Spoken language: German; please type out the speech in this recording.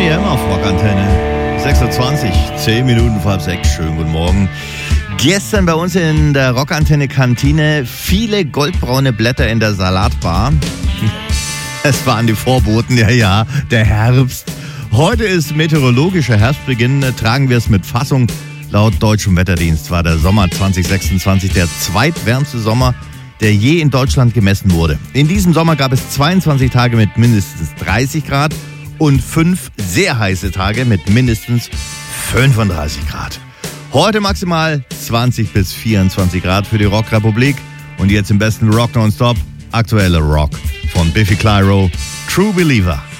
R.E.M. auf Rockantenne. 6.20 Uhr, 10 Minuten vor halb 6. Schönen guten Morgen. Gestern bei uns in der Rockantenne-Kantine viele goldbraune Blätter in der Salatbar. Es waren die Vorboten, ja, der Herbst. Heute ist meteorologischer Herbstbeginn, tragen wir es mit Fassung. Laut deutschem Wetterdienst war der Sommer 2026 der zweitwärmste Sommer, der je in Deutschland gemessen wurde. In diesem Sommer gab es 22 Tage mit mindestens 30 Grad und 5 sehr heiße Tage mit mindestens 35 Grad. Heute maximal 20 bis 24 Grad für die Rockrepublik. Und jetzt im besten Rock Nonstop, aktuelle Rock von Biffy Clyro, True Believer.